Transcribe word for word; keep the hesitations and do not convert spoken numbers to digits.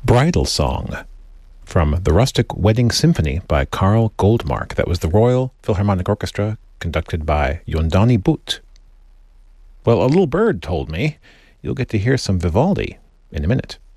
Bridal Song from The Rustic Wedding Symphony by Carl Goldmark. That was the Royal Philharmonic Orchestra, conducted by Yondani Butt. Well, a little bird told me you'll get to hear some Vivaldi in a minute.